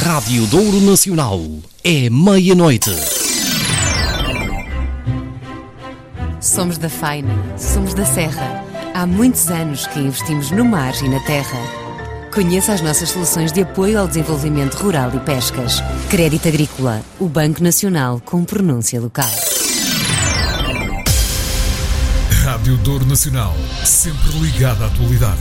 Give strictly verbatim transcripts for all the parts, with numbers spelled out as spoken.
Rádio Douro Nacional. É meia-noite. Somos da Faina, somos da Serra. Há muitos anos que investimos no mar e na terra. Conheça as nossas soluções de apoio ao desenvolvimento rural e pescas. Crédito Agrícola, o Banco Nacional com pronúncia local. Rádio Douro Nacional, sempre ligada à atualidade.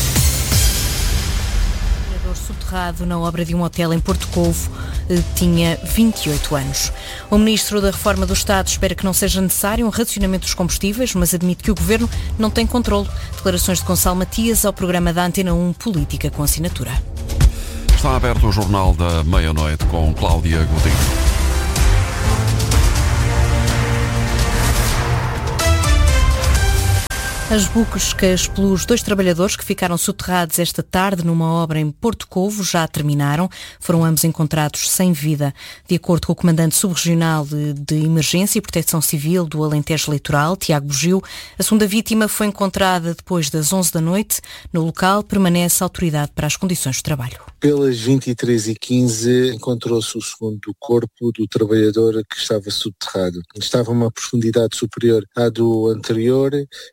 Soterrado na obra de um hotel em Porto Covo, tinha vinte e oito anos. O Ministro da Reforma do Estado espera que não seja necessário um racionamento dos combustíveis, mas admite que o Governo não tem controle. Declarações de Gonçalo Matias ao programa da Antena um Política com Assinatura. Está aberto o Jornal da Meia-Noite com Cláudia Godinho. As buscas pelos dois trabalhadores que ficaram soterrados esta tarde numa obra em Porto Covo já terminaram. Foram ambos encontrados sem vida. De acordo com o comandante subregional de, de Emergência e Proteção Civil do Alentejo Litoral, Tiago Bugio, a segunda vítima foi encontrada depois das onze da noite. No local permanece a autoridade para as condições de trabalho. Pelas vinte e três e quinze encontrou-se o segundo corpo do trabalhador que estava subterrado. Estava a uma profundidade superior à do anterior,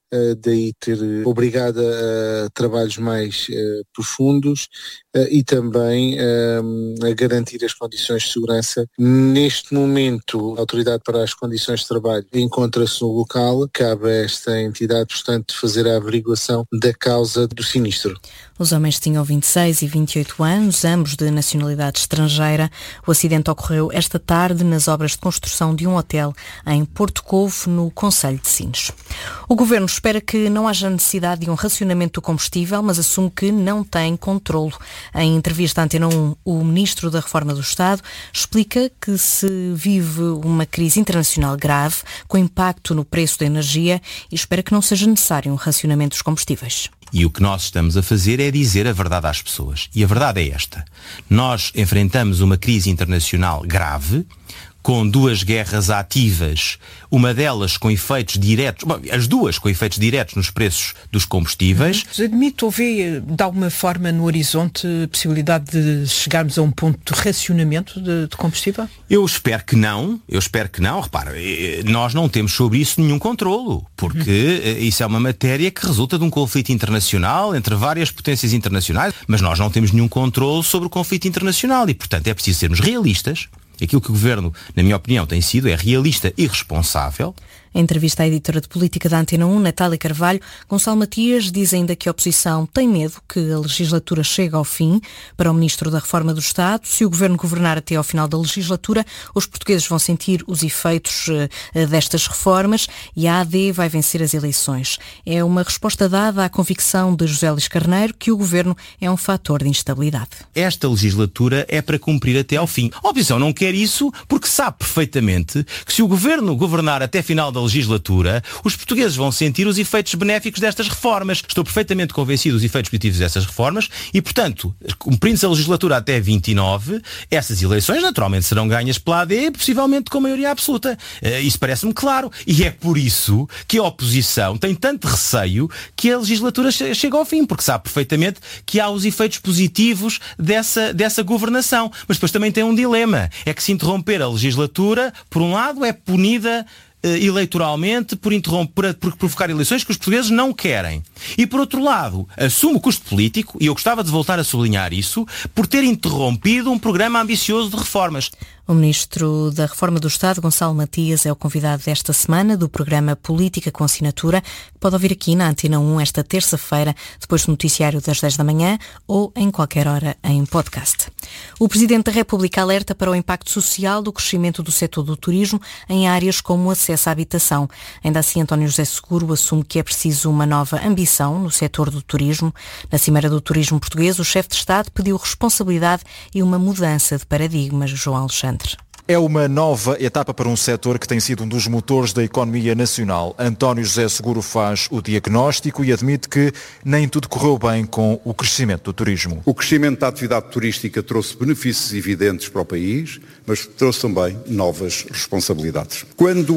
daí ter obrigado a trabalhos mais uh, profundos uh, e também um, a garantir as condições de segurança. Neste momento, a Autoridade para as Condições de Trabalho encontra-se no local. Cabe a esta entidade, portanto, fazer a averiguação da causa do sinistro. Os homens tinham vinte e seis e vinte e oito anos, ambos de nacionalidade estrangeira. O acidente ocorreu esta tarde nas obras de construção de um hotel em Porto Covo, no concelho de Sines. O Governo espera que não haja necessidade de um racionamento do combustível, mas assume que não tem controlo. Em entrevista à Antena um, o Ministro da Reforma do Estado explica que se vive uma crise internacional grave, com impacto no preço da energia, e espera que não seja necessário um racionamento dos combustíveis. E o que nós estamos a fazer é dizer a verdade às pessoas. E a verdade é esta. Nós enfrentamos uma crise internacional grave, com duas guerras ativas, uma delas com efeitos diretos, bom, as duas com efeitos diretos nos preços dos combustíveis. Admito ou vê, de alguma forma, no horizonte, a possibilidade de chegarmos a um ponto de racionamento de, de combustível? Eu espero que não, eu espero que não. Repara, nós não temos sobre isso nenhum controlo, porque uhum. isso é uma matéria que resulta de um conflito internacional entre várias potências internacionais, mas nós não temos nenhum controlo sobre o conflito internacional e, portanto, é preciso sermos realistas. Aquilo que o Governo, na minha opinião, tem sido é realista e responsável. Em entrevista à editora de política da Antena um, Natália Carvalho, Gonçalo Matias diz ainda que a oposição tem medo que a legislatura chegue ao fim. Para o Ministro da Reforma do Estado, se o Governo governar até ao final da legislatura, os portugueses vão sentir os efeitos uh, destas reformas e a A D vai vencer as eleições. É uma resposta dada à convicção de José Luís Carneiro que o Governo é um fator de instabilidade. Esta legislatura é para cumprir até ao fim. A oposição não quer isso porque sabe perfeitamente que se o Governo governar até final da legislatura, os portugueses vão sentir os efeitos benéficos destas reformas. Estou perfeitamente convencido dos efeitos positivos dessas reformas e, portanto, cumprindo-se a legislatura até vinte e nove, essas eleições naturalmente serão ganhas pela A D, possivelmente com maioria absoluta. Isso parece-me claro. E é por isso que a oposição tem tanto receio que a legislatura chegue ao fim, porque sabe perfeitamente que há os efeitos positivos dessa, dessa governação. Mas depois também tem um dilema. É que se interromper a legislatura, por um lado, é punida eleitoralmente por, interromper, por provocar eleições que os portugueses não querem. E, por outro lado, assume o custo político, e eu gostava de voltar a sublinhar isso, por ter interrompido um programa ambicioso de reformas. O Ministro da Reforma do Estado, Gonçalo Matias, é o convidado desta semana do programa Política com Assinatura, que pode ouvir aqui na Antena um esta terça-feira, depois do noticiário das dez da manhã ou em qualquer hora em podcast. O Presidente da República alerta para o impacto social do crescimento do setor do turismo em áreas como o acesso à habitação. Ainda assim, António José Seguro assume que é preciso uma nova ambição no setor do turismo. Na Cimeira do Turismo Português, o chefe de Estado pediu responsabilidade e uma mudança de paradigmas. João Alexandre. É uma nova etapa para um setor que tem sido um dos motores da economia nacional. António José Seguro faz o diagnóstico e admite que nem tudo correu bem com o crescimento do turismo. O crescimento da atividade turística trouxe benefícios evidentes para o país, mas trouxe também novas responsabilidades. Quando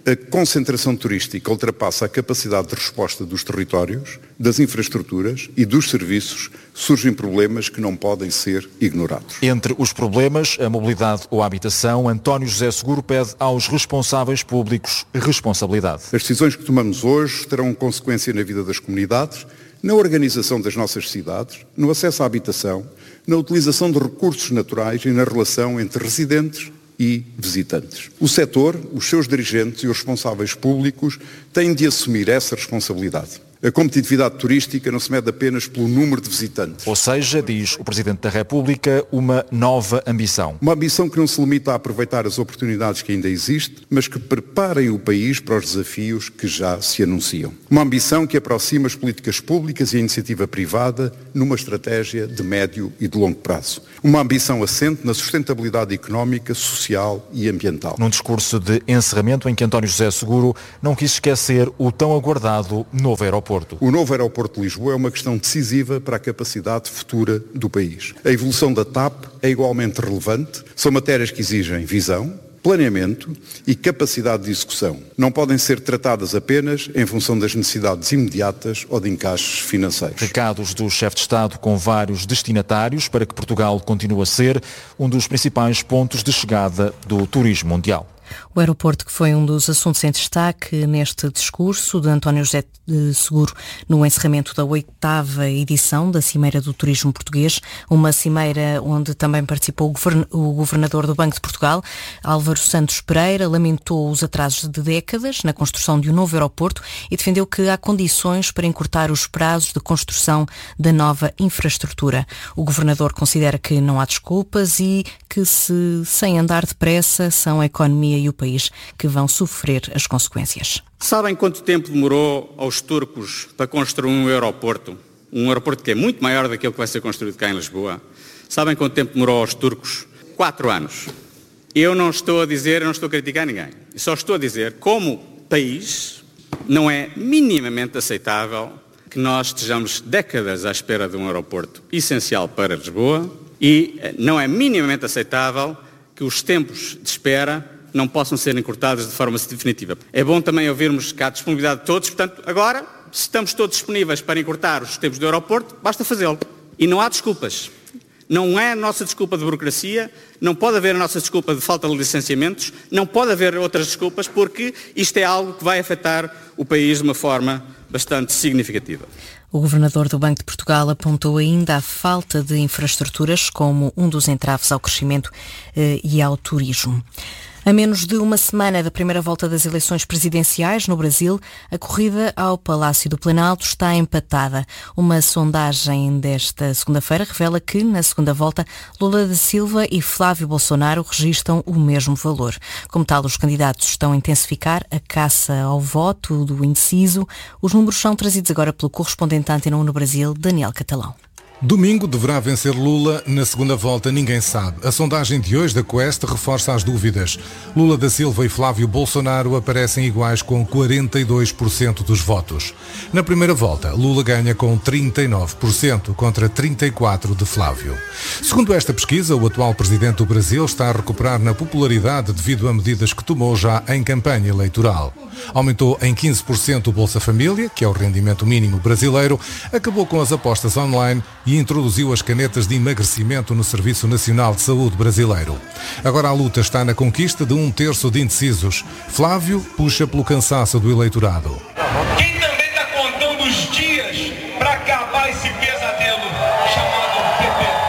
a concentração turística ultrapassa a capacidade de resposta dos territórios, das infraestruturas e dos serviços, surgem problemas que não podem ser ignorados. Entre os problemas, a mobilidade ou a habitação, António José Seguro pede aos responsáveis públicos responsabilidade. As decisões que tomamos hoje terão consequência na vida das comunidades, na organização das nossas cidades, no acesso à habitação, na utilização de recursos naturais e na relação entre residentes e visitantes. O setor, os seus dirigentes e os responsáveis públicos têm de assumir essa responsabilidade. A competitividade turística não se mede apenas pelo número de visitantes. Ou seja, diz o Presidente da República, uma nova ambição. Uma ambição que não se limita a aproveitar as oportunidades que ainda existem, mas que preparem o país para os desafios que já se anunciam. Uma ambição que aproxima as políticas públicas e a iniciativa privada numa estratégia de médio e de longo prazo. Uma ambição assente na sustentabilidade económica, social e ambiental. Num discurso de encerramento em que António José Seguro não quis esquecer o tão aguardado novo aeroporto. O novo aeroporto de Lisboa é uma questão decisiva para a capacidade futura do país. A evolução da T A P é igualmente relevante, são matérias que exigem visão, planeamento e capacidade de execução. Não podem ser tratadas apenas em função das necessidades imediatas ou de encaixes financeiros. Recados do chefe de Estado com vários destinatários para que Portugal continue a ser um dos principais pontos de chegada do turismo mundial. O aeroporto que foi um dos assuntos em destaque neste discurso de António José Seguro no encerramento da oitava edição da Cimeira do Turismo Português, uma cimeira onde também participou o governador do Banco de Portugal, Álvaro Santos Pereira, lamentou os atrasos de décadas na construção de um novo aeroporto e defendeu que há condições para encurtar os prazos de construção da nova infraestrutura. O governador considera que não há desculpas e que se sem andar depressa são a economia e o país que vão sofrer as consequências. Sabem quanto tempo demorou aos turcos para construir um aeroporto? Um aeroporto que é muito maior daquele que vai ser construído cá em Lisboa. Sabem quanto tempo demorou aos turcos? Quatro anos. Eu não estou a dizer, eu não estou a criticar ninguém. Eu só estou a dizer, como país, não é minimamente aceitável que nós estejamos décadas à espera de um aeroporto essencial para Lisboa e não é minimamente aceitável que os tempos de espera não possam ser encurtados de forma definitiva. É bom também ouvirmos que há disponibilidade de todos, portanto, agora, se estamos todos disponíveis para encurtar os tempos do aeroporto, basta fazê-lo. E não há desculpas. Não é a nossa desculpa de burocracia, não pode haver a nossa desculpa de falta de licenciamentos, não pode haver outras desculpas, porque isto é algo que vai afetar o país de uma forma bastante significativa. O governador do Banco de Portugal apontou ainda a falta de infraestruturas como um dos entraves ao crescimento eh, e ao turismo. A menos de uma semana da primeira volta das eleições presidenciais no Brasil, a corrida ao Palácio do Planalto está empatada. Uma sondagem desta segunda-feira revela que, na segunda volta, Lula da Silva e Flávio Bolsonaro registram o mesmo valor. Como tal, os candidatos estão a intensificar a caça ao voto do indeciso. Os números são trazidos agora pelo correspondente da Antena um no Brasil, Daniel Catalão. Domingo deverá vencer Lula, na segunda volta ninguém sabe. A sondagem de hoje da Quest reforça as dúvidas. Lula da Silva e Flávio Bolsonaro aparecem iguais com quarenta e dois por cento dos votos. Na primeira volta, Lula ganha com trinta e nove por cento contra trinta e quatro por cento de Flávio. Segundo esta pesquisa, o atual presidente do Brasil está a recuperar na popularidade devido a medidas que tomou já em campanha eleitoral. Aumentou em quinze por cento o Bolsa Família, que é o rendimento mínimo brasileiro, acabou com as apostas online e introduziu as canetas de emagrecimento no Serviço Nacional de Saúde brasileiro. Agora a luta está na conquista de um terço de indecisos. Flávio puxa pelo cansaço do eleitorado. Quem também está contando os dias para acabar esse pesadelo chamado P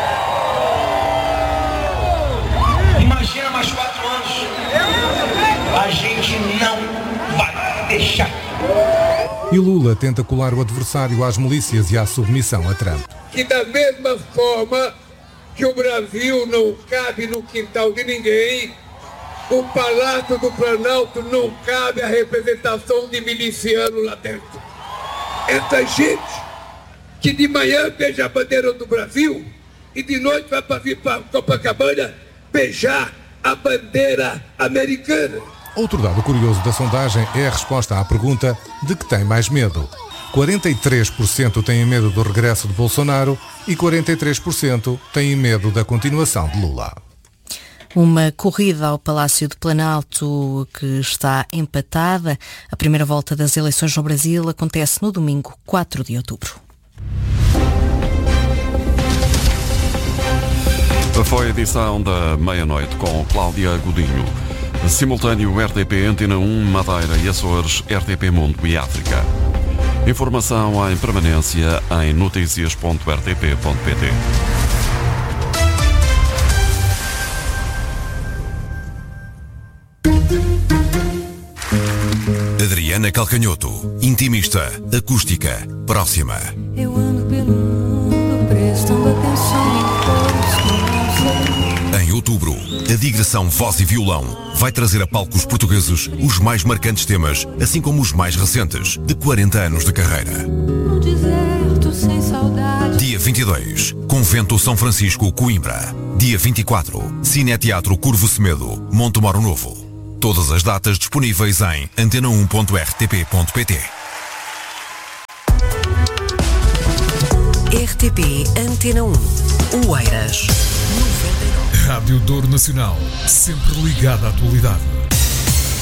P? Imagina mais quatro anos. A gente não vai deixar. E Lula tenta colar o adversário às milícias e à submissão a Trump. Que da mesma forma que o Brasil não cabe no quintal de ninguém, o Palácio do Planalto não cabe a representação de miliciano lá dentro. Essa gente que de manhã beija a bandeira do Brasil e de noite vai para vir para Copacabana beijar a bandeira americana. Outro dado curioso da sondagem é a resposta à pergunta de que tem mais medo. quarenta e três por cento têm medo do regresso de Bolsonaro e quarenta e três por cento têm medo da continuação de Lula. Uma corrida ao Palácio de Planalto que está empatada. A primeira volta das eleições no Brasil acontece no domingo quatro de outubro. Foi a edição da meia-noite com Cláudia Godinho. Simultâneo R T P Antena um, Madeira e Açores, R T P Mundo e África. Informação em permanência em noticias ponto r t p ponto p t. Adriana Calcanhoto, intimista, acústica, próxima. Eu ando pelo mundo prestando atenção em todos que não sei. Em outubro, a digressão Voz e Violão vai trazer a palcos portugueses os mais marcantes temas, assim como os mais recentes, de quarenta anos de carreira. No deserto sem saudade. Dia vinte e dois, Convento São Francisco, Coimbra. Dia vinte e quatro, Cineteatro Curvo Semedo, Montemoro Novo. Todas as datas disponíveis em antena um ponto r t p ponto p t. R T P Antena um, Oeiras. Rádio Dor Nacional, sempre ligada à atualidade.